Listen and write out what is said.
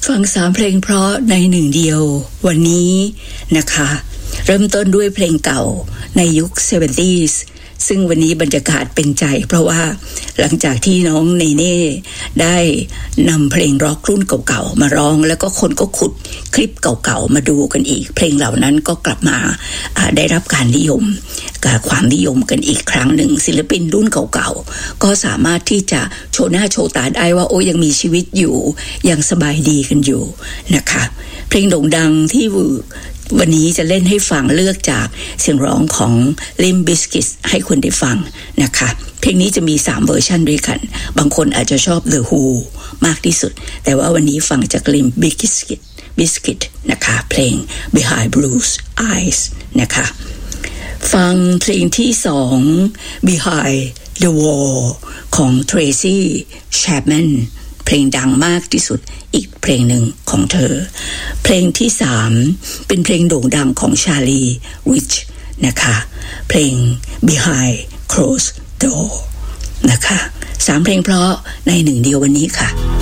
ฟัง3เพลงเพราะในหนึ่งเดียววันนี้นะคะเริ่มต้นด้วยเพลงเก่าในยุค 70s ซึ่งวันนี้บรรยากาศเป็นใจเพราะว่าหลังจากที่น้องเนเน่ได้นำเพลงร็อกรุ่นเก่าๆมาร้องแล้วก็คนก็ขุดคลิปเก่าๆมาดูกันอีกเพลงเหล่านั้นก็กลับมาได้รับการนิยมกับความนิยมกันอีกครั้งหนึ่งศิลปินรุ่นเก่าๆก็สามารถที่จะโชว์หน้าโชว์ตาได้ว่าโอ้ยังมีชีวิตอยู่ยังสบายดีกันอยู่นะคะเพลงโด่งดังที่วันนี้จะเล่นให้ฟังเลือกจากเสียงร้องของ Limp Bizkit ให้คุณได้ฟังนะคะเพลงนี้จะมี3เวอร์ชันด้วยกันบางคนอาจจะชอบ The Who มากที่สุดแต่ว่าวันนี้ฟังจาก Limp Bizkit นะคะเพลง Behind Blue Eyes นะคะฟังเพลงที่2 Behind the Wall ของ Tracy Chapmanเพลงดังมากที่สุดอีกเพลงหนึ่งของเธอเพลงที่3เป็นเพลงโด่งดังของชาลีริชนะคะเพลง Behind Closed Door นะคะ3เพลงเพราะในหนึ่งเดียววันนี้ค่ะ